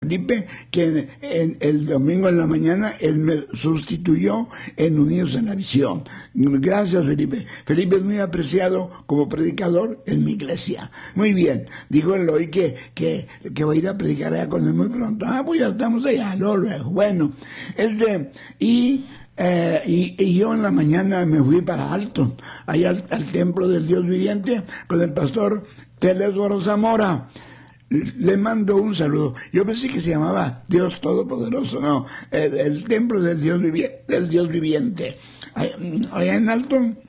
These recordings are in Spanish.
Felipe, que el domingo en la mañana él me sustituyó en Unidos en la Visión. Gracias, Felipe. Felipe es muy apreciado como predicador en mi iglesia. Muy bien. Dijo él hoy que va a ir a predicar allá con él muy pronto. Pues ya estamos allá, luego. Bueno, y yo en la mañana me fui para Alton, allá al templo del Dios viviente, con el pastor Telésforo Zamora. Le mando un saludo. Yo pensé que se llamaba Dios Todopoderoso, no, el templo del Dios viviente, allá en Alton.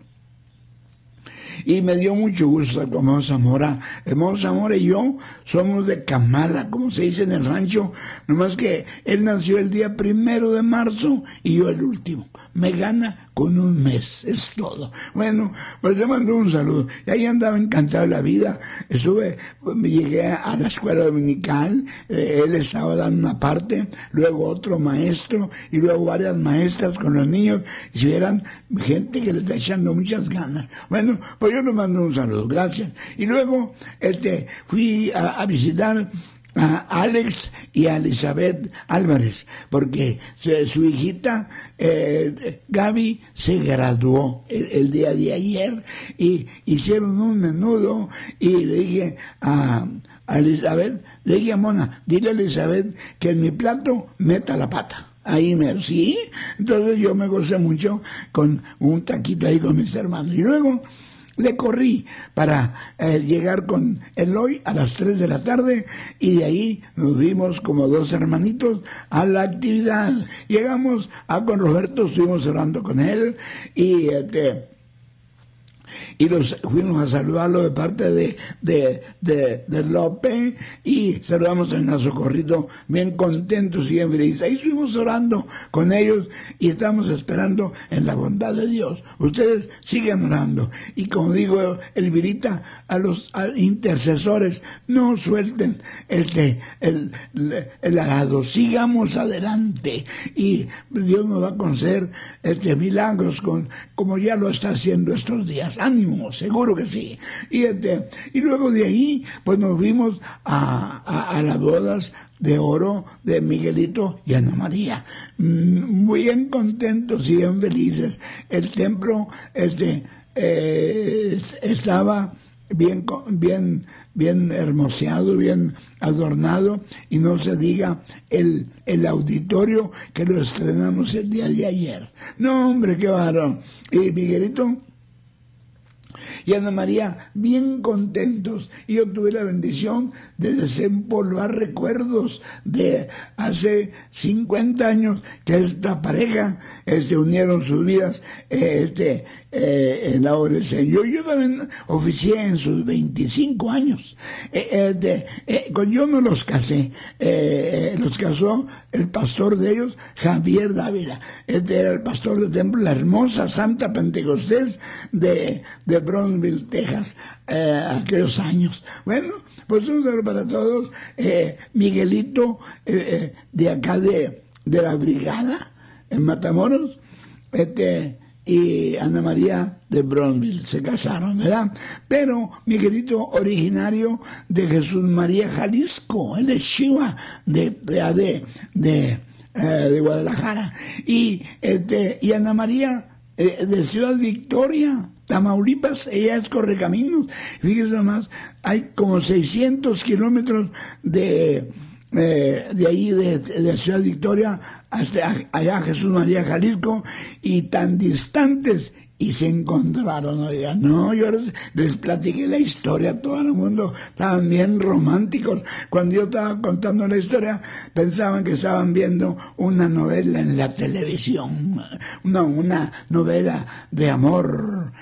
Y me dio mucho gusto con hermano Zamora. Hermano Zamora y yo somos de camada, como se dice en el rancho, nomás que él nació el día 1 de marzo y yo el último. Me gana con un mes, es todo. Bueno, pues le mando un saludo. Y ahí andaba encantado de la vida. Llegué a la escuela dominical, él estaba dando una parte, luego otro maestro y luego varias maestras con los niños. Y si vieran gente que le está echando muchas ganas. Bueno, pues yo le mando un saludo, gracias. Y luego fui a visitar a Alex y a Elizabeth Álvarez, porque su hijita Gaby se graduó el día de ayer y hicieron un menudo y le dije a Elizabeth, le dije a Mona, dile a Elizabeth que en mi plato meta la pata. Ahí sí, entonces yo me gocé mucho con un taquito ahí con mis hermanos. Y luego le corrí para llegar con Eloy a las 3 de la tarde y de ahí nos vimos como dos hermanitos a la actividad. Llegamos con Roberto, estuvimos orando con él y los fuimos a saludarlo de parte de López y saludamos a Socorrito bien contentos y bien felices. Ahí estuvimos orando con ellos y estamos esperando en la bondad de Dios. Ustedes sigan orando y como digo Elvirita, a los intercesores, no suelten el arado, sigamos adelante y Dios nos va a conceder milagros como ya lo está haciendo estos días. Ánimo, seguro que sí. Y luego de ahí, pues nos vimos a las bodas de oro de Miguelito y Ana María. Muy bien contentos y bien felices. El templo estaba bien hermoseado, bien adornado, y no se diga el auditorio que lo estrenamos el día de ayer. No, hombre, qué varón. Y Miguelito y Ana María bien contentos, y yo tuve la bendición de desempolvar recuerdos de hace 50 años que esta pareja unieron sus vidas en la adolescencia. Yo también oficié en sus 25 años. Yo no los casé, los casó el pastor de ellos, Javier Dávila. Era el pastor del templo, la hermosa Santa Pentecostés de Brownsville, Texas, aquellos años. Bueno, pues un saludo para todos. Miguelito, de acá de la brigada, en Matamoros, y Ana María de Brownsville se casaron, ¿verdad? Pero Miguelito, originario de Jesús María, Jalisco, él es Chiva de Guadalajara, y Ana María de Ciudad Victoria, Tamaulipas. Ella es Correcaminos. Fíjese nomás, hay como 600 kilómetros de ahí de Ciudad Victoria hasta allá Jesús María, Jalisco, y tan distantes, y se encontraron. Oigan, no, yo les platiqué la historia a todo el mundo, estaban bien románticos. Cuando yo estaba contando la historia, pensaban que estaban viendo una novela en la televisión, una novela de amor,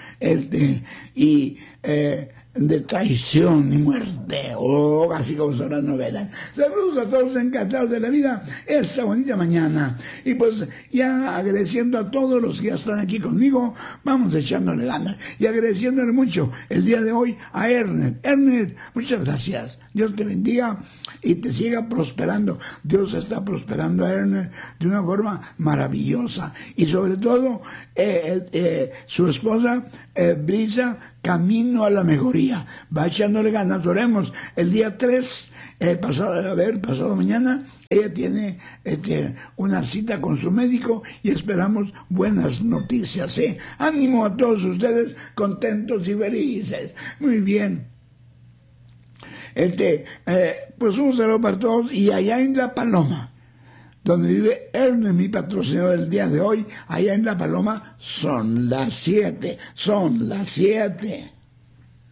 de traición y muerte, así como son las novelas. Saludos a todos encantados de la vida esta bonita mañana, y pues ya agradeciendo a todos los que ya están aquí conmigo, vamos echándole ganas y agradeciéndole mucho el día de hoy a Ernest, muchas gracias, Dios te bendiga y te siga prosperando. Dios está prosperando a Ernest de una forma maravillosa, y sobre todo su esposa Brisa, camino a la mejoría. Va echándole ganas, oremos. El día 3, pasado mañana, ella tiene una cita con su médico y esperamos buenas noticias. Ánimo a todos ustedes, contentos y felices. Muy bien. Pues un saludo para todos. Y allá en La Paloma, donde vive Ernest, mi patrocinador del día de hoy, allá en La Paloma, son las 7.